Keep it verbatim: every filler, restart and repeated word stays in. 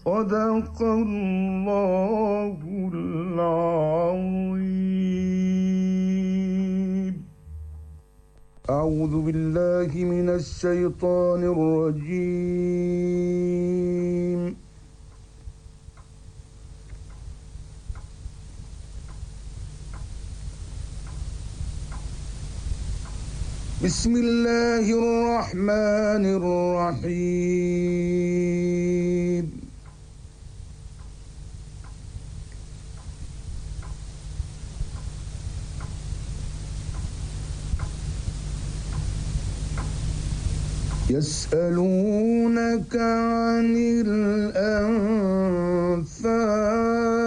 صدق الله العظيم. أعوذ بالله من الشيطان الرجيم. بسم الله الرحمن الرحيم. يسألونك عن الأنفال